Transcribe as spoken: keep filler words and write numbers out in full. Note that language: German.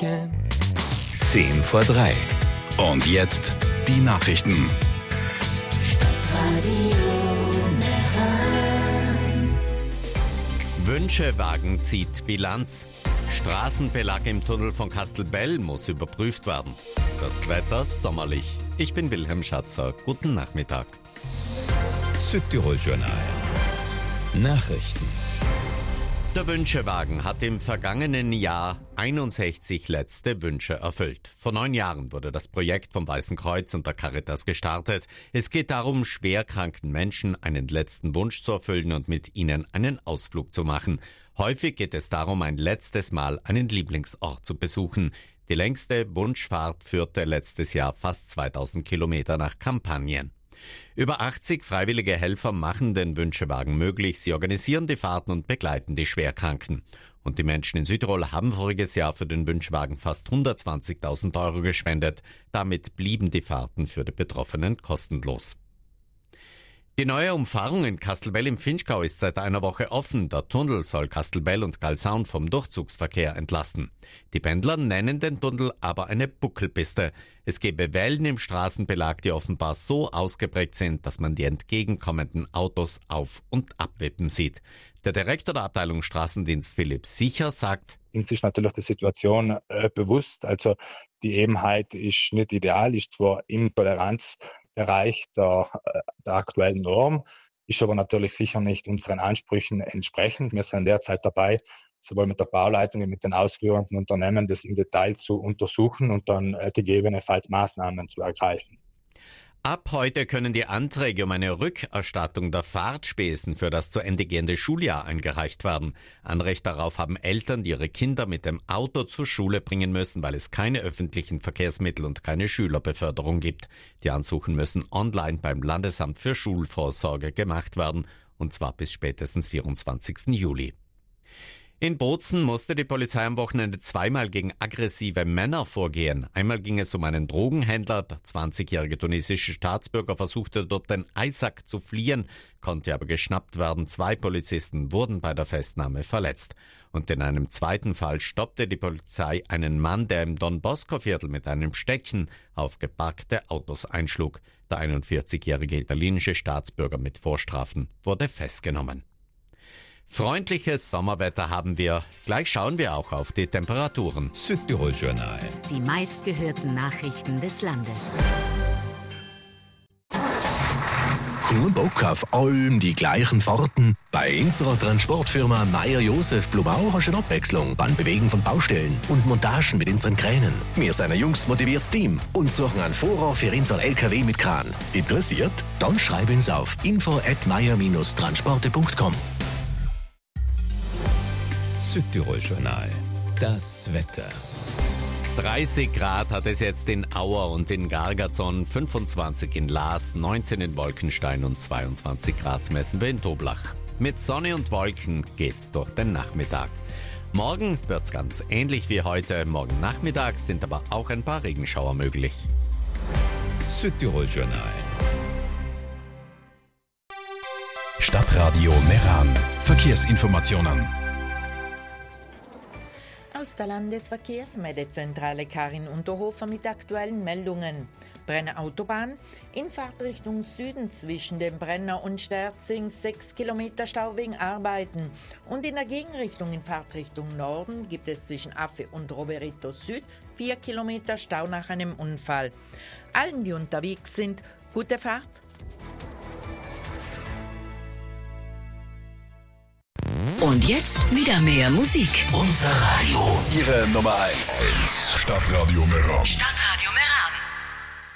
again. Zehn vor drei. Und jetzt die Nachrichten. Wünschewagen zieht Bilanz. Straßenbelag im Tunnel von Kastelbell muss überprüft werden. Das Wetter sommerlich. Ich bin Wilhelm Schatzer. Guten Nachmittag. Südtirol-Journal. Nachrichten. Der Wünschewagen hat im vergangenen Jahr einundsechzig letzte Wünsche erfüllt. Vor neun Jahren wurde das Projekt vom Weißen Kreuz und der Caritas gestartet. Es geht darum, schwerkranken Menschen einen letzten Wunsch zu erfüllen und mit ihnen einen Ausflug zu machen. Häufig geht es darum, ein letztes Mal einen Lieblingsort zu besuchen. Die längste Wunschfahrt führte letztes Jahr fast zweitausend Kilometer nach Kampagnen. Über achtzig freiwillige Helfer machen den Wünschewagen möglich. Sie organisieren die Fahrten und begleiten die Schwerkranken. Und die Menschen in Südtirol haben voriges Jahr für den Wünschewagen fast hundertzwanzigtausend Euro gespendet. Damit blieben die Fahrten für die Betroffenen kostenlos. Die neue Umfahrung in Kastelbell im Finchgau ist seit einer Woche offen. Der Tunnel soll Kastelbell und Galsaun vom Durchzugsverkehr entlasten. Die Pendler nennen den Tunnel aber eine Buckelpiste. Es gebe Wellen im Straßenbelag, die offenbar so ausgeprägt sind, dass man die entgegenkommenden Autos auf- und abwippen sieht. Der Direktor der Abteilung Straßendienst Philipp Sicher sagt: Uns ist natürlich die Situation äh, bewusst. Also die Ebenheit ist nicht ideal, ist zwar im Toleranzbereich der, der aktuellen Norm, ist aber natürlich sicher nicht unseren Ansprüchen entsprechend. Wir sind derzeit dabei, sowohl mit der Bauleitung wie mit den ausführenden Unternehmen, das im Detail zu untersuchen und dann äh, gegebenenfalls Maßnahmen zu ergreifen. Ab heute können die Anträge um eine Rückerstattung der Fahrtspesen für das zu Ende gehende Schuljahr eingereicht werden. Anrecht darauf haben Eltern, die ihre Kinder mit dem Auto zur Schule bringen müssen, weil es keine öffentlichen Verkehrsmittel und keine Schülerbeförderung gibt. Die Ansuchen müssen online beim Landesamt für Schulvorsorge gemacht werden, und zwar bis spätestens vierundzwanzigsten Juli. In Bozen musste die Polizei am Wochenende zweimal gegen aggressive Männer vorgehen. Einmal ging es um einen Drogenhändler. Der zwanzigjährige tunesische Staatsbürger versuchte dort den Eisack zu fliehen, konnte aber geschnappt werden. Zwei Polizisten wurden bei der Festnahme verletzt. Und in einem zweiten Fall stoppte die Polizei einen Mann, der im Don-Bosco-Viertel mit einem Stecken auf geparkte Autos einschlug. Der einundvierzigjährige italienische Staatsbürger mit Vorstrafen wurde festgenommen. Freundliches Sommerwetter haben wir. Gleich schauen wir auch auf die Temperaturen. Südtirol-Journal. Die meistgehörten Nachrichten des Landes. Kein Bock auf allem die gleichen Fahrten? Bei unserer Transportfirma Meyer-Josef Blumau hast du eine Abwechslung beim Bewegen von Baustellen und Montagen mit unseren Kränen. Wir sind ein jungs motiviertes Team und suchen einen Fahrer für unseren L K W mit Kran. Interessiert? Dann schreib uns auf info at meyer Bindestrich transporte punkt com. Südtirol-Journal. Das Wetter. dreißig Grad hat es jetzt in Auer und in Gargazon, fünfundzwanzig in Laas, neunzehn in Wolkenstein und zweiundzwanzig Grad messen wir in Toblach. Mit Sonne und Wolken geht's durch den Nachmittag. Morgen wird's ganz ähnlich wie heute. Morgen Nachmittag sind aber auch ein paar Regenschauer möglich. Südtirol-Journal. Stadtradio Meran. Verkehrsinformationen. Aus der Landesverkehrsmeldezentrale Karin Unterhofer mit aktuellen Meldungen. Brenner Autobahn in Fahrtrichtung Süden zwischen dem Brenner und Sterzing sechs Kilometer Stau wegen Arbeiten. Und in der Gegenrichtung in Fahrtrichtung Norden gibt es zwischen Affe und Roberito Süd vier Kilometer Stau nach einem Unfall. Allen, die unterwegs sind, gute Fahrt. Und jetzt wieder mehr Musik. Unser Radio. Ihre Nummer eins. Stadtradio Meran. Stadtradio Meran.